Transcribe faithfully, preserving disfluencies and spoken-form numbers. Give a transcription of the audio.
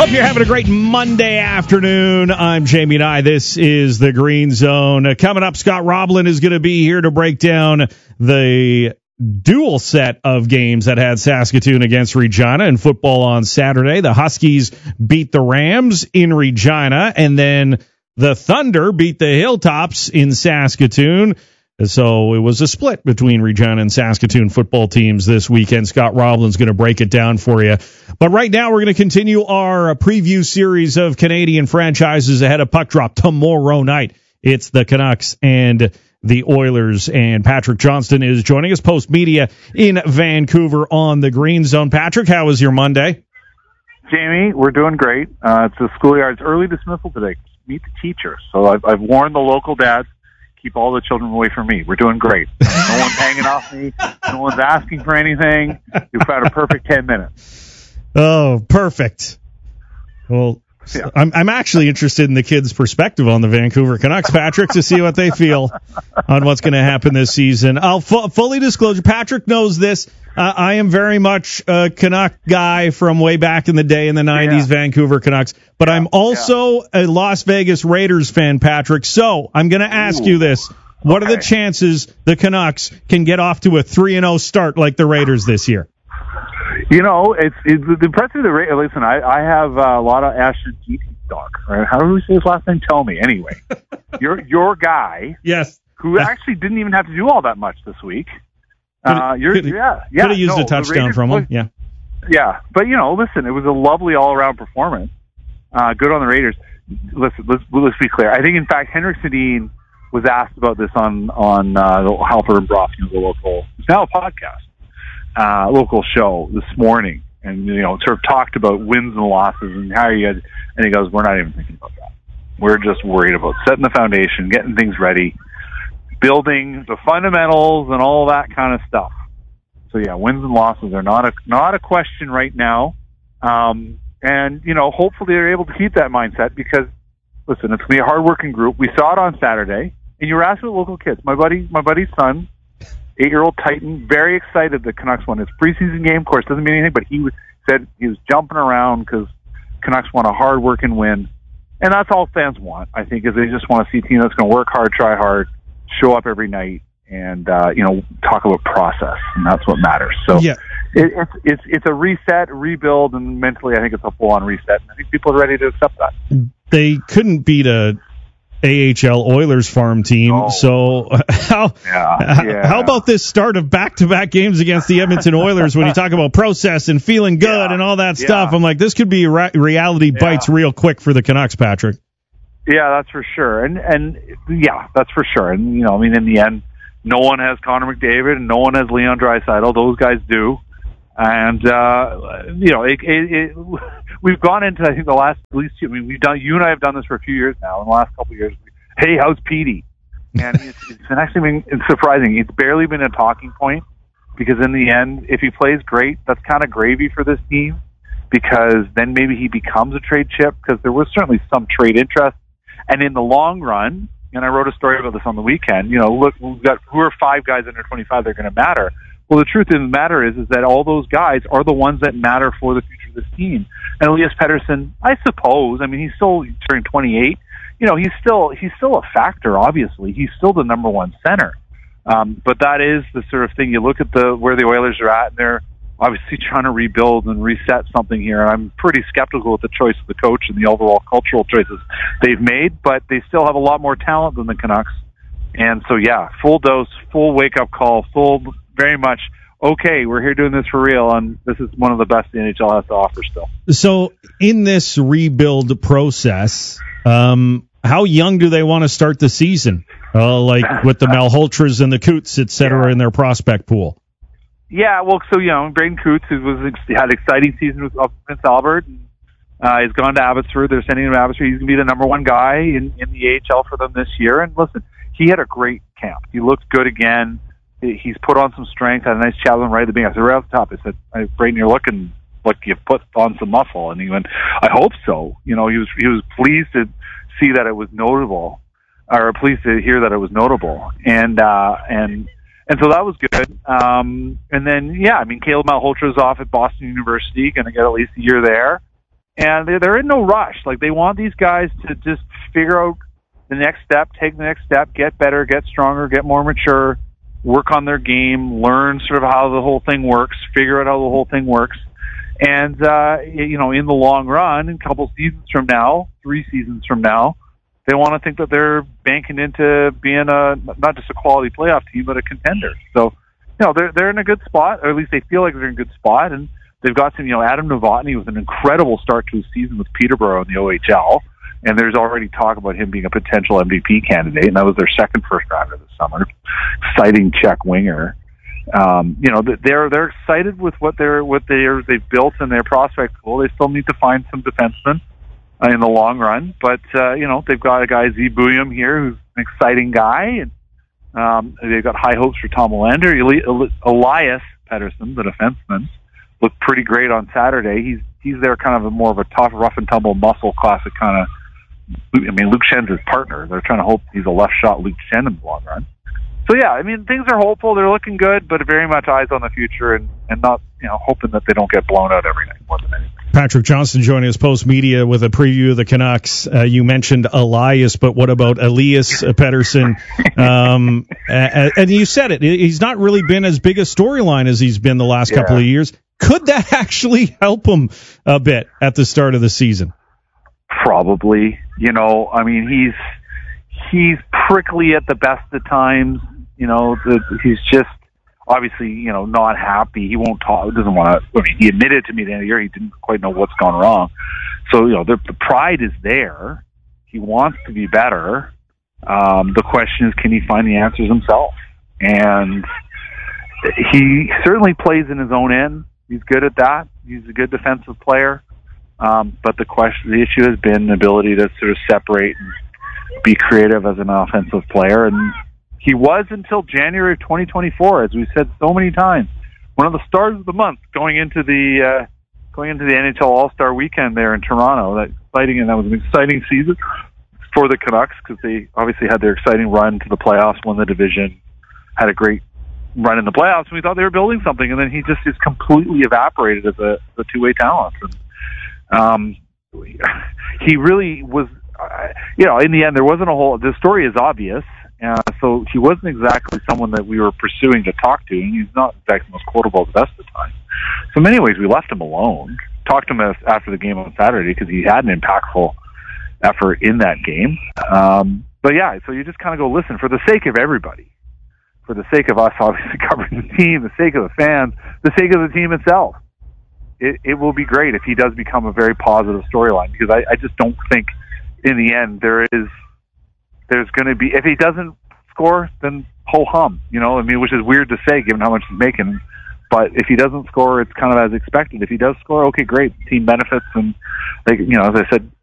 Hope you're having a great Monday afternoon. I'm Jamie Nye. This is the Green Zone. Uh, coming up, Scott Roblin is going to be here to break down the dual set of games that had Saskatoon against Regina in football on Saturday. The Huskies beat the Rams in Regina, and then the Thunder beat the Hilltops in Saskatoon. So it was a split between Regina and Saskatoon football teams this weekend. Scott Roblin's going to break it down for you. But right now we're going to continue our preview series of Canadian franchises ahead of puck drop tomorrow night. It's the Canucks and the Oilers, and Patrick Johnston is joining us, Post Media in Vancouver on the Green Zone. Patrick, how was your Monday? Jamie, we're doing great. Uh, it's the schoolyard's early dismissal today. Meet the teachers. So I've, I've warned the local dads, keep all the children away from me. We're doing great. No one's hanging off me. No one's asking for anything. You've got a perfect ten minutes. Oh, perfect. Well, yeah. I'm, I'm actually interested in the kids' perspective on the Vancouver Canucks, Patrick, to see what they feel on what's going to happen this season. I'll fu- fully disclose, Patrick knows this. Uh, I am very much a Canuck guy from way back in the day in the nineties, yeah. Vancouver Canucks. But I'm also yeah. a Las Vegas Raiders fan, Patrick. So I'm going to ask Ooh. you this. What okay. are the chances the Canucks can get off to a three and oh start like the Raiders this year? You know, it's, it's impressive. The Raiders. Listen, I, I have a lot of Ashton Keefe stock. Right? How do we say his last name? Tell me. Anyway, your your guy, yes, who actually didn't even have to do all that much this week. Uh, you're, could, yeah, yeah. Could have used no, a touchdown from him, yeah. Yeah, but, you know, listen, it was a lovely all-around performance. Uh, good on the Raiders. Listen, let's, let's be clear. I think, in fact, Henrik Sedin was asked about this on, on uh, the Halford and Broth, you know, the local, it's now a podcast, uh, local show this morning. And, you know, sort of talked about wins and losses and how you had, and he goes, we're not even thinking about that. We're just worried about setting the foundation, getting things ready, building the fundamentals and all that kind of stuff. So yeah, wins and losses are not a not a question right now. Um, and you know, hopefully they're able to keep that mindset because, listen, it's gonna be a hardworking group. We saw it on Saturday, and you were asking about local kids. My buddy, my buddy's son, eight-year-old Titan, very excited the Canucks won his preseason game. Of course, doesn't mean anything, but he was, said he was jumping around because Canucks won a hard-working win, and that's all fans want. I think is they just want to see a team that's going to work hard, try hard, show up every night, and uh, you know, talk about process, and that's what matters. So yeah. it, it's it's it's a reset, rebuild, and mentally, I think it's a full-on reset. And I think people are ready to accept that. They couldn't beat a A H L Oilers farm team, oh. so how yeah, yeah. how about this start of back-to-back games against the Edmonton Oilers? When you talk about process and feeling good yeah. and all that yeah. stuff, I'm like, this could be re- reality bites yeah. real quick for the Canucks, Patrick. Yeah, that's for sure. And, and yeah, that's for sure. And, you know, I mean, in the end, no one has Connor McDavid and no one has Leon Draisaitl. Those guys do. And, uh, you know, it, it, it, we've gone into, I think, the last, at least, I mean, we've done, you and I have done this for a few years now. In the last couple of years, hey, how's Petey? And it's, it's actually been it's surprising. It's barely been a talking point because in the end, if he plays great, that's kind of gravy for this team because then maybe he becomes a trade chip because there was certainly some trade interest. And in the long run, and I wrote a story about this on the weekend, you know, look, we've got, who are five guys under twenty-five that are going to matter? Well, the truth of the matter is, is that all those guys are the ones that matter for the future of this team. And Elias Pettersson, I suppose, I mean, he's still turning twenty-eight. You know, he's still, he's still a factor, obviously. He's still the number one center. Um, but that is the sort of thing, you look at the, where the Oilers are at, and they're obviously trying to rebuild and reset something here. I'm pretty skeptical with the choice of the coach and the overall cultural choices they've made, but they still have a lot more talent than the Canucks. And so, yeah, full dose, full wake-up call, full, very much, okay, we're here doing this for real, and this is one of the best the N H L has to offer still. So in this rebuild process, um, how young do they want to start the season? Uh, like with the Malholtras and the Coots, et cetera, yeah. in their prospect pool? Yeah, well, so, you know, Braden Coots who was had an exciting season with Prince Albert. And, uh, he's gone to Abbotsford. They're sending him to Abbotsford. He's going to be the number one guy in, in the A H L for them this year. And listen, he had a great camp. He looked good again. He's put on some strength. Had a nice chat with him right at the beginning. I said, right off the top, I said, Braden, you're looking like you've put on some muscle. And he went, I hope so. You know, he was he was pleased to see that it was notable, or pleased to hear that it was notable. And, uh, and, And so that was good. Um, and then, yeah, I mean, Caleb Malhotra is off at Boston University, going to get at least a year there. and they're, they're in no rush. Like, they want these guys to just figure out the next step, take the next step, get better, get stronger, get more mature, work on their game, learn sort of how the whole thing works, figure out how the whole thing works. And, uh, you know, in the long run, a couple seasons from now, three seasons from now, they want to think that they're banking into being a, not just a quality playoff team, but a contender. So, you know, they're, they're in a good spot, or at least they feel like they're in a good spot. And they've got some, you know, Adam Novotny with an incredible start to his season with Peterborough in the O H L. And there's already talk about him being a potential M V P candidate, and that was their second first rounder this summer. Exciting Czech winger. Um, you know, they're they're excited with what they're what they're they've built in their prospect pool. They still need to find some defensemen uh, in the long run, but uh, you know, they've got a guy Z Buyum here who's an exciting guy, and um, they've got high hopes for Tom Olander. Eli- Elias Pettersson, the defenseman, looked pretty great on Saturday. He's he's there kind of a more of a tough, rough and tumble, muscle classic kind of. I mean, Luke Schen's his partner. They're trying to hope he's a left shot Luke Schenn in the long run. So, yeah, I mean, things are hopeful. They're looking good, but very much eyes on the future and, and not, you know, hoping that they don't get blown out every night more than anything. Patrick Johnston joining us post-media with a preview of the Canucks. Uh, you mentioned Elias, but what about Elias Pettersson? Um, and, and you said it. He's not really been as big a storyline as he's been the last yeah. couple of years. Could that actually help him a bit at the start of the season? Probably. You know, I mean, he's he's prickly at the best of times. You know, the, he's just obviously, you know, not happy. He won't talk. Doesn't want to. I mean, he admitted to me at the end of the year he didn't quite know what's gone wrong. So, you know, the, the pride is there. He wants to be better. Um, the question is, can he find the answers himself? And he certainly plays in his own end. He's good at that. He's a good defensive player. Um, but the question, the issue has been the ability to sort of separate and be creative as an offensive player. And he was until January of twenty twenty-four, as we've said so many times, one of the stars of the month going into the uh, going into the N H L All-Star Weekend there in Toronto. That exciting, and that was an exciting season for the Canucks because they obviously had their exciting run to the playoffs, won the division, had a great run in the playoffs, and we thought they were building something. And then he just is completely evaporated as a, as a two-way talent. And, Um, he really was, uh, you know, in the end, there wasn't a whole, the story is obvious, uh, so he wasn't exactly someone that we were pursuing to talk to, and he's not exactly the most quotable at the best of times. So in many ways, we left him alone, talked to him after the game on Saturday, because he had an impactful effort in that game. Um, but yeah, so you just kind of go, listen, for the sake of everybody, for the sake of us obviously covering the team, the sake of the fans, the sake of the team itself, It, it will be great if he does become a very positive storyline, because I, I just don't think in the end there is there's going to be, if he doesn't score, then ho hum, you know, I mean, which is weird to say given how much he's making, but if he doesn't score, it's kind of as expected. If he does score, okay, great, team benefits, and they, you know, as I said